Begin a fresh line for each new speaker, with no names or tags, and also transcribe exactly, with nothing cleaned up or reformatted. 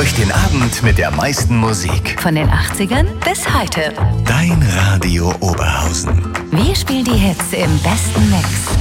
durch den Abend mit der meisten Musik.
Von den achtzigern bis heute.
Dein Radio Oberhausen.
Wir spielen die Hits im besten Mix.